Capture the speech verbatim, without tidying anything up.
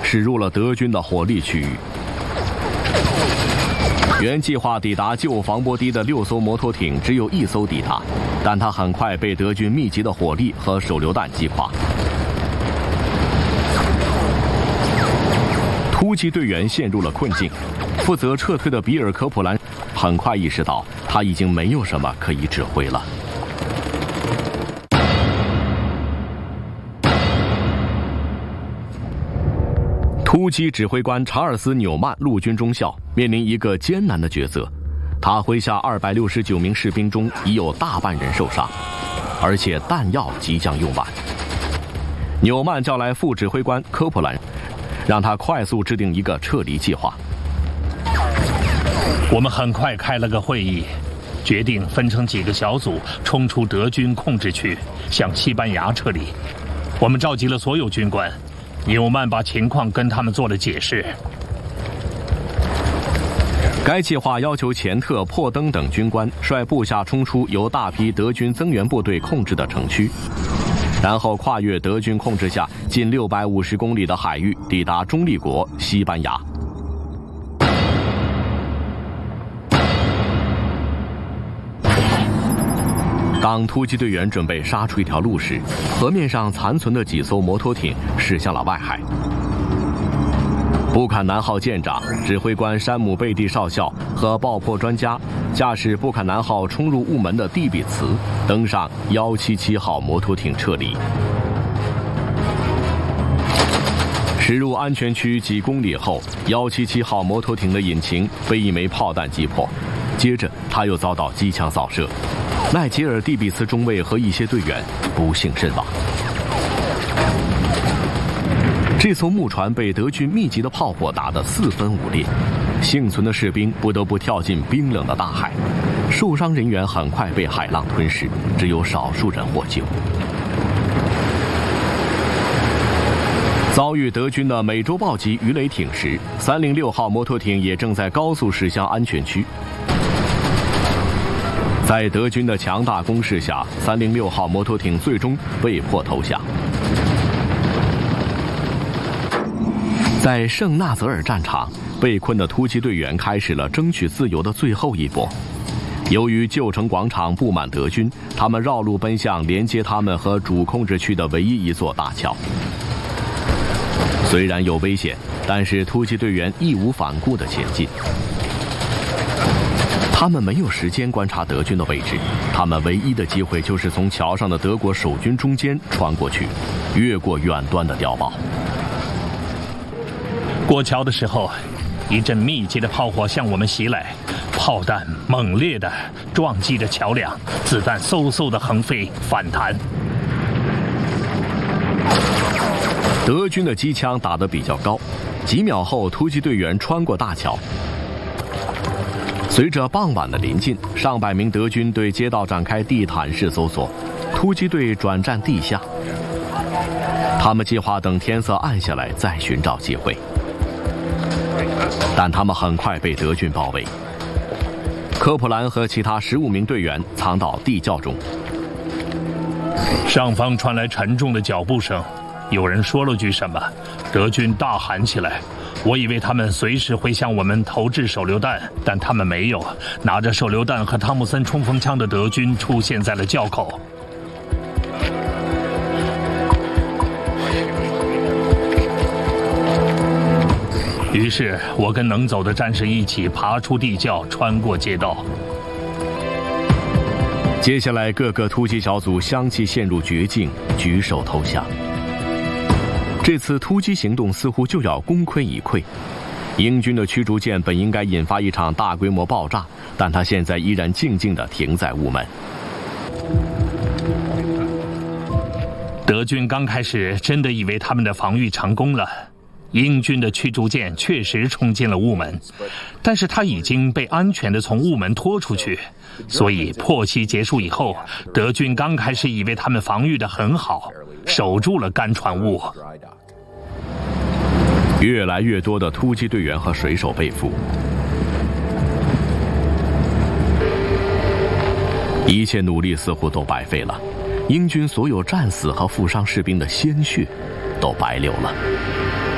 驶入了德军的火力区域。原计划抵达旧防波堤的六艘摩托艇只有一艘抵达，但它很快被德军密集的火力和手榴弹击垮。突击队员陷入了困境，负责撤退的比尔·科普兰很快意识到他已经没有什么可以指挥了。突击指挥官查尔斯·纽曼，陆军中校，面临一个艰难的抉择。他麾下二百六十九名士兵中已有大半人受伤，而且弹药即将用完。纽曼叫来副指挥官科普兰，让他快速制定一个撤离计划。 我们很快开了个会议，决定分成几个小组冲出德军控制区，向西班牙撤离。我们召集了所有军官，纽曼把情况跟他们做了解释。 该计划要求钱特、珀登等军官率部下冲出由大批德军增援部队控制的城区，然后跨越德军控制下近六百五十公里的海域，抵达中立国西班牙。当突击队员准备杀出一条路时，河面上残存的几艘摩托艇驶向了外海。布坎南号舰长、指挥官山姆·贝蒂少校和爆破专家驾驶布坎南号冲入雾门的蒂比茨，登上一七七号摩托艇撤离。驶入安全区几公里后，一七七号摩托艇的引擎被一枚炮弹击破，接着他又遭到机枪扫射。奈杰尔·蒂比茨中尉和一些队员不幸身亡。这艘木船被德军密集的炮火打得四分五裂，幸存的士兵不得不跳进冰冷的大海，受伤人员很快被海浪吞噬，只有少数人获救。遭遇德军的美洲豹级鱼雷艇时，三零六号摩托艇也正在高速驶向安全区。在德军的强大攻势下，三零六号摩托艇最终被迫投降。在圣纳泽尔战场，被困的突击队员开始了争取自由的最后一搏。由于旧城广场布满德军，他们绕路奔向连接他们和主控制区的唯一一座大桥。虽然有危险，但是突击队员义无反顾地前进。他们没有时间观察德军的位置，他们唯一的机会就是从桥上的德国守军中间穿过去，越过远端的碉堡。 过桥的时候，一阵密集的炮火向我们袭来，炮弹猛烈地撞击着桥梁，子弹嗖嗖地横飞反弹。 德军的机枪打得比较高，几秒后，突击队员穿过大桥。随着傍晚的临近，上百名德军对街道展开地毯式搜索，突击队转战地下。他们计划等天色暗下来再寻找机会，但他们很快被德军包围。科普兰和其他十五名队员藏到地窖中。 上方传来沉重的脚步声，有人说了句什么，德军大喊起来。我以为他们随时会向我们投掷手榴弹，但他们没有。拿着手榴弹和汤姆森冲锋枪的德军出现在了窖口。于是我跟能走的战士一起爬出地窖，穿过街道。 接下来，各个突击小组相继陷入绝境，举手投降。这次突击行动似乎就要功亏一篑。英军的驱逐舰本应该引发一场大规模爆炸，但它现在依然静静地停在雾门。 德军刚开始真的以为他们的防御成功了，英军的驱逐舰确实冲进了雾门，但是它已经被安全地从雾门拖出去，所以破袭结束以后，德军刚开始以为他们防御得很好，守住了干船坞。 越来越多的突击队员和水手被俘，一切努力似乎都白费了。英军所有战死和负伤士兵的鲜血都白流了。